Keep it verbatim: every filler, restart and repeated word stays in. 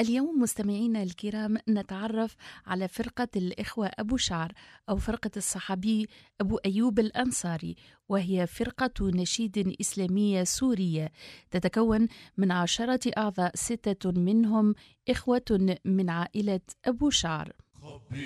اليوم مستمعينا الكرام نتعرف على فرقة الإخوة أبو شعر أو فرقة الصحابي أبو أيوب الأنصاري، وهي فرقة نشيد إسلامية سورية تتكون من عشرة أعضاء، ستة منهم إخوة من عائلة أبو شعر.